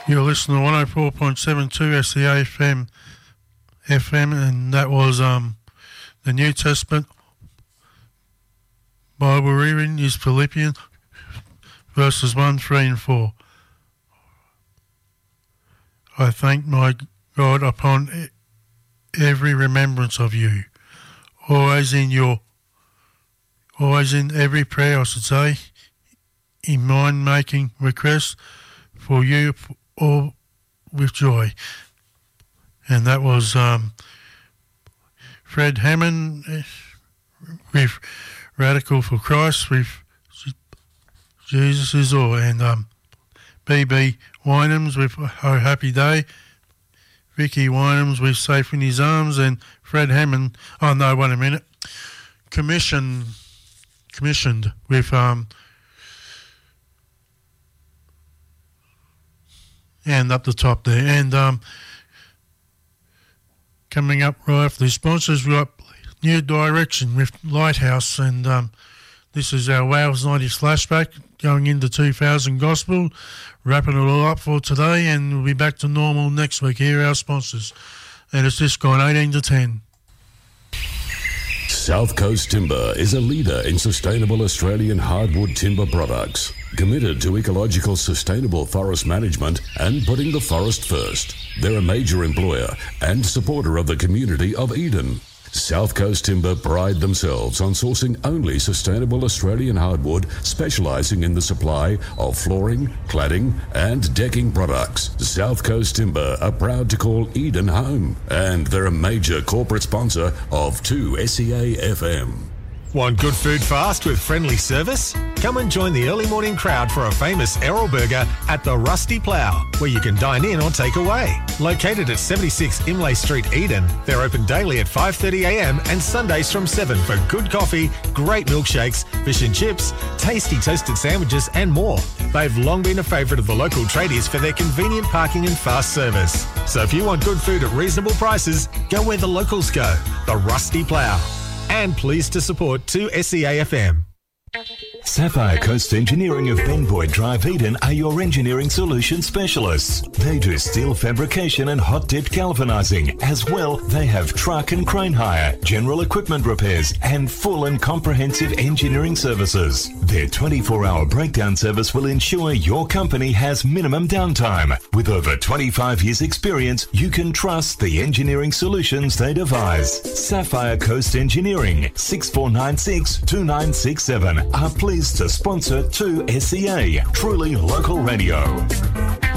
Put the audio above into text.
You're listening to 104.72 SEA FM, and that was the New Testament Bible reading is Philippians verses 1, 3 and 4. I thank my God upon every remembrance of you, always in every prayer, I should say, in mind making requests for you all with joy. And that was Fred Hammond with Radical for Christ with Jesus is All, and B.B. Winans with Oh Happy Day, Vicky Winans with Safe in His Arms, and Fred Hammond, commissioned with and up the top there. And coming up right after the sponsors, we've got New Direction with Lighthouse, and this is our Wales 90s flashback going into 2000 gospel, wrapping it all up for today, and we'll be back to normal next week. Here are our sponsors, and it's just gone 18 to 10. South Coast Timber is a leader in sustainable Australian hardwood timber products, committed to ecological sustainable forest management and putting the forest first. They're a major employer and supporter of the community of Eden. South Coast Timber pride themselves on sourcing only sustainable Australian hardwood, specialising in the supply of flooring, cladding and decking products. South Coast Timber are proud to call Eden home, and they're a major corporate sponsor of 2SEA FM. Want good food fast with friendly service? Come and join the early morning crowd for a famous Errol Burger at the Rusty Plough, where you can dine in or take away. Located at 76 Imlay Street, Eden, they're open daily at 5:30am and Sundays from 7 for good coffee, great milkshakes, fish and chips, tasty toasted sandwiches and more. They've long been a favourite of the local tradies for their convenient parking and fast service. So if you want good food at reasonable prices, go where the locals go, the Rusty Plough. And pleased to support 2SEA FM. Sapphire Coast Engineering of Benboyd Drive, Eden are your engineering solution specialists. They do steel fabrication and hot-dipped galvanising. As well, they have truck and crane hire, general equipment repairs and full and comprehensive engineering services. Their 24-hour breakdown service will ensure your company has minimum downtime. With over 25 years experience, you can trust the engineering solutions they devise. Sapphire Coast Engineering, 6496 2967 are pleased to sponsor 2SEA, truly local radio.